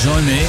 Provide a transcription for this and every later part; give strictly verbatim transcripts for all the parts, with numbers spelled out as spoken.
Join Me.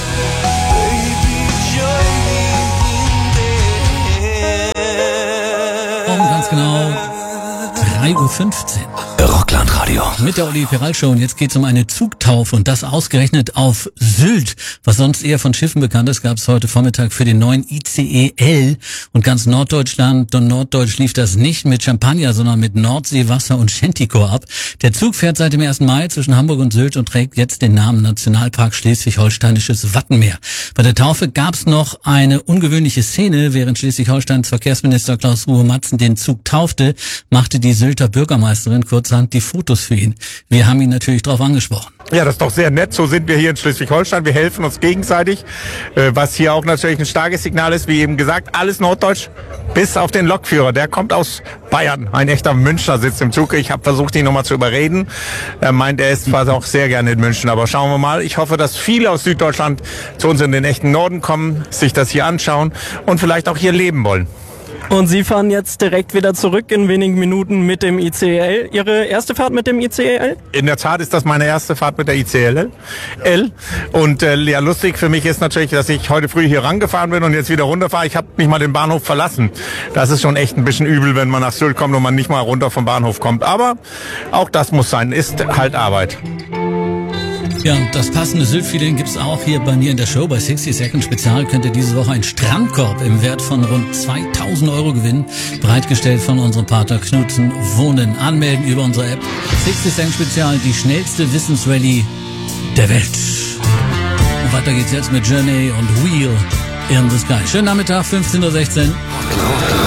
Um ganz genau drei Uhr fünfzehn. Rockland-Radio. Mit der Olli Peral Show. Und jetzt geht's um eine Zugtaufe und das ausgerechnet auf Sylt. Was sonst eher von Schiffen bekannt ist, gab es heute Vormittag für den neuen I C E L. Und ganz Norddeutschland und Norddeutsch lief das nicht mit Champagner, sondern mit Nordseewasser und Shantycore ab. Der Zug fährt seit dem ersten Mai zwischen Hamburg und Sylt und trägt jetzt den Namen Nationalpark Schleswig-Holsteinisches Wattenmeer. Bei der Taufe gab's noch eine ungewöhnliche Szene. Während Schleswig-Holsteins Verkehrsminister Klaus Ruhe-Matzen den Zug taufte, machte die Sylter Bürgermeisterin kurzerhand die Fotos für ihn. Wir haben ihn natürlich darauf angesprochen. Ja, das ist doch sehr nett. So sind wir hier in Schleswig-Holstein. Wir helfen uns gegenseitig, was hier auch natürlich ein starkes Signal ist. Wie eben gesagt, alles Norddeutsch, bis auf den Lokführer. Der kommt aus Bayern. Ein echter Münchner sitzt im Zug. Ich habe versucht, ihn nochmal zu überreden. Er meint, er ist zwar auch sehr gerne in München. Aber schauen wir mal. Ich hoffe, dass viele aus Süddeutschland zu uns in den echten Norden kommen, sich das hier anschauen und vielleicht auch hier leben wollen. Und Sie fahren jetzt direkt wieder zurück in wenigen Minuten mit dem I C E L. Ihre erste Fahrt mit dem I C E L? In der Tat ist das meine erste Fahrt mit der I C E L. L. Und äh, ja, lustig für mich ist natürlich, dass ich heute früh hier rangefahren bin und jetzt wieder runterfahre. Ich habe nicht mal den Bahnhof verlassen. Das ist schon echt ein bisschen übel, wenn man nach Sylt kommt und man nicht mal runter vom Bahnhof kommt. Aber auch das muss sein, ist halt Arbeit. Ja, und das passende Sylt-Feeling gibt's auch hier bei mir in der Show. Bei sixty Second Spezial könnt ihr diese Woche einen Strandkorb im Wert von rund zweitausend Euro gewinnen. Bereitgestellt von unserem Partner Knudsen Wohnen. Anmelden über unsere App. sixty Second Spezial, die schnellste Wissensrallye der Welt. Und weiter geht's jetzt mit Journey und Wheel in the Sky. Schönen Nachmittag, fünfzehn Uhr sechzehn.